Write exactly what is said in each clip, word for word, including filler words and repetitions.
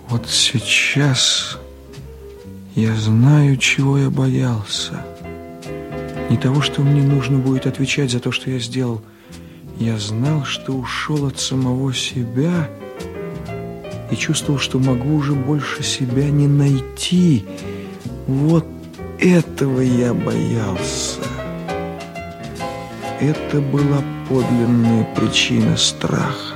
Вот сейчас я знаю, чего я боялся. Не того, что мне нужно будет отвечать за то, что я сделал. Я знал, что ушел от самого себя и чувствовал, что могу уже больше себя не найти. Вот этого я боялся. Это была подлинная причина страха.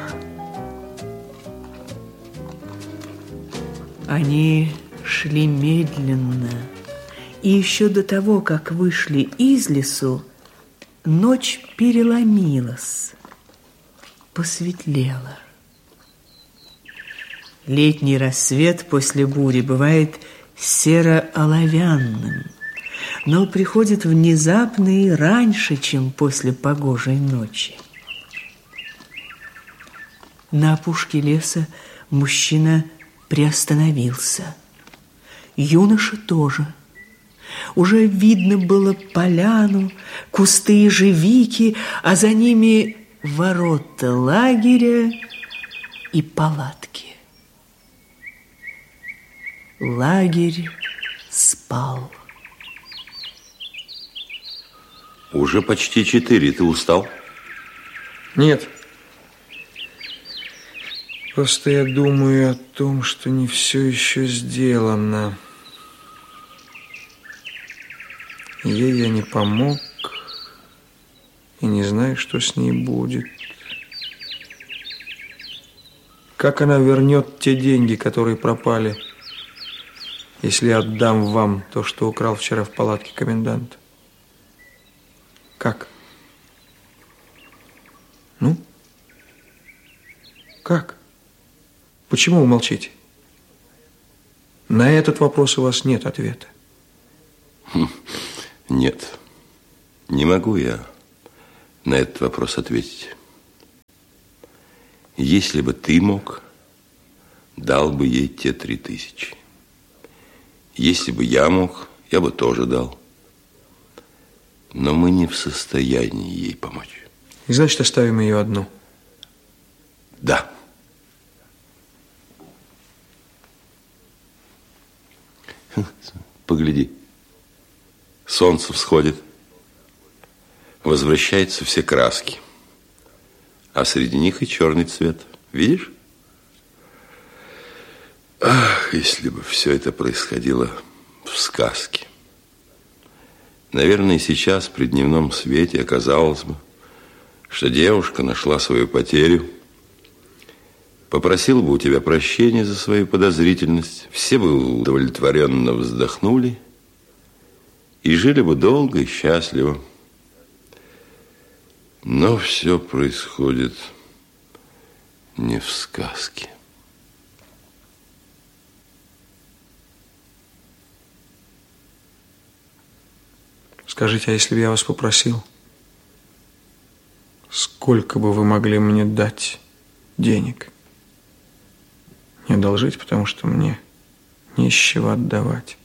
Они шли медленно, и еще до того, как вышли из лесу, ночь переломилась, посветлела. Летний рассвет после бури бывает серо-оловянным, но приходит внезапно и раньше, чем после погожей ночи. На опушке леса мужчина приостановился. Юноша тоже. Уже видно было поляну, кусты ежевики, а за ними ворота лагеря и палатки. Лагерь спал. Уже почти четыре. Ты устал? Нет. Просто я думаю о том, что не все еще сделано. Ей я не помог и не знаю, что с ней будет. Как она вернет те деньги, которые пропали, если я отдам вам то, что украл вчера в палатке комендант? Как? Ну? Как? Почему вы молчите? На этот вопрос у вас нет ответа. Нет, не могу я на этот вопрос ответить. Если бы ты мог, дал бы ей те три тысячи. Если бы я мог, я бы тоже дал. Но мы не в состоянии ей помочь. И значит, оставим ее одну? Да. Погляди. Солнце всходит. Возвращаются все краски. А среди них и черный цвет. Видишь? Ах, если бы все это происходило в сказке. Наверное, сейчас при дневном свете оказалось бы, что девушка нашла свою потерю, попросила бы у тебя прощения за свою подозрительность, все бы удовлетворенно вздохнули и жили бы долго и счастливо. Но все происходит не в сказке. Скажите, а если бы я вас попросил, сколько бы вы могли мне дать денег? Не одолжить, потому что мне не с чего отдавать.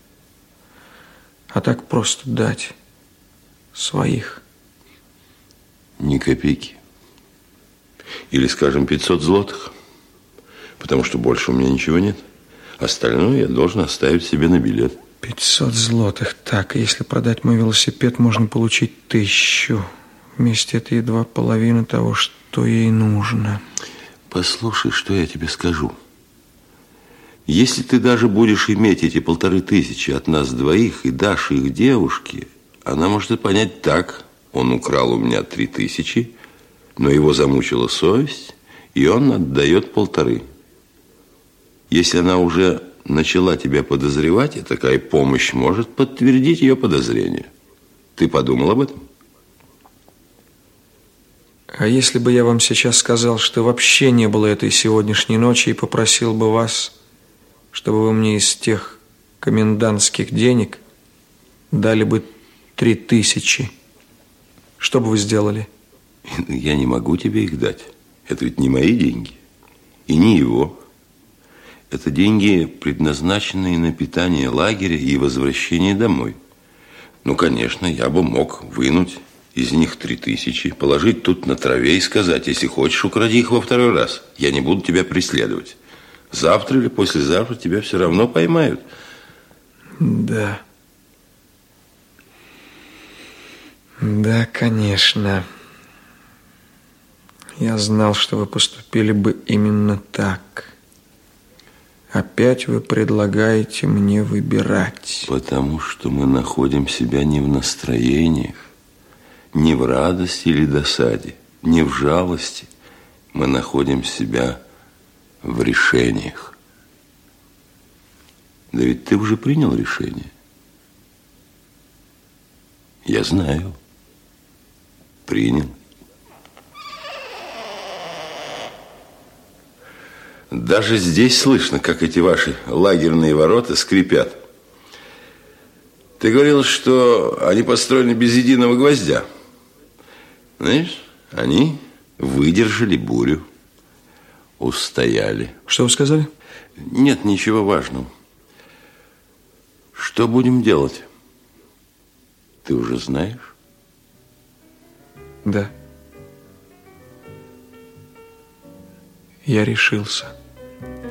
А так просто дать своих. Ни копейки. Или, скажем, пятьсот злотых. Потому что больше у меня ничего нет. Остальное я должен оставить себе на билет. Пятьсот злотых. Так, если продать мой велосипед, можно получить тысячу. Вместе это едва половина того, что ей нужно. Послушай, что я тебе скажу. Если ты даже будешь иметь эти полторы тысячи от нас двоих и дашь их девушке, она может и понять так. Он украл у меня три тысячи, но его замучила совесть, и он отдает полторы. Если она уже начала тебя подозревать, и такая помощь может подтвердить ее подозрения. Ты подумал об этом? А если бы я вам сейчас сказал, что вообще не было этой сегодняшней ночи, и попросил бы вас, чтобы вы мне из тех комендантских денег дали бы три тысячи, что бы вы сделали? Я не могу тебе их дать. Это ведь не мои деньги. И не его. Это деньги, предназначенные на питание лагеря и возвращение домой. Ну, конечно, я бы мог вынуть из них три тысячи, положить тут на траве и сказать: если хочешь, укради их во второй раз. Я не буду тебя преследовать. Завтра или послезавтра тебя все равно поймают. Да. Да, конечно. Я знал, что вы поступили бы именно так. Опять вы предлагаете мне выбирать. Потому что мы находим себя не в настроениях, не в радости или досаде, не в жалости. Мы находим себя в решениях. Да ведь ты уже принял решение. Я знаю. Принял. Даже здесь слышно, как эти ваши лагерные ворота скрипят. Ты говорил, что они построены без единого гвоздя. Знаешь, они выдержали бурю, устояли. Что вы сказали? Нет ничего важного. Что будем делать? Ты уже знаешь? Да. Я решился.